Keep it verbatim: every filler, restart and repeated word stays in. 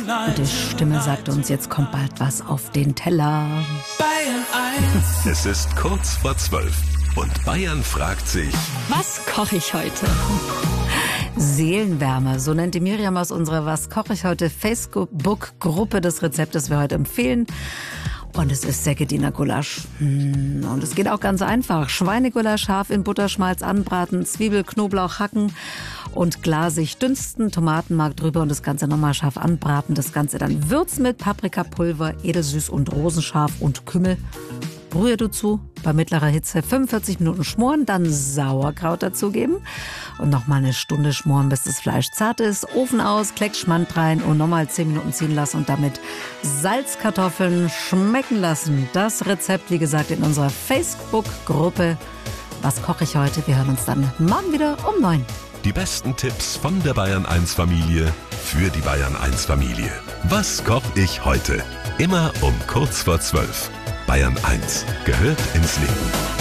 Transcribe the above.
Und die Stimme sagt uns, jetzt kommt bald was auf den Teller. Bayern eins. Es ist kurz vor zwölf und Bayern fragt sich, Was koche ich heute? Seelenwärme, so nennt die Miriam aus unserer Was koche ich heute Facebook-Gruppe das Rezept, das wir heute empfehlen. Und es ist Sägediner Gulasch. Und es geht auch ganz einfach. Schweinegulasch scharf in Butterschmalz anbraten, Zwiebel, Knoblauch hacken und glasig dünsten, Tomatenmark drüber und das Ganze nochmal scharf anbraten. Das Ganze dann würzen mit Paprikapulver, edelsüß und rosenscharf und Kümmel. Brühe dazu, bei mittlerer Hitze fünfundvierzig Minuten schmoren, dann Sauerkraut dazugeben und nochmal eine Stunde schmoren, bis das Fleisch zart ist. Ofen aus, Kleckschmand rein und nochmal zehn Minuten ziehen lassen und damit Salzkartoffeln schmecken lassen. Das Rezept, wie gesagt, in unserer Facebook-Gruppe Was koche ich heute? Wir hören uns dann morgen wieder um neun. die besten Tipps von der Bayern eins Familie für die Bayern eins Familie. Was koche ich heute? Immer um kurz vor zwölf. Bayern eins gehört ins Leben.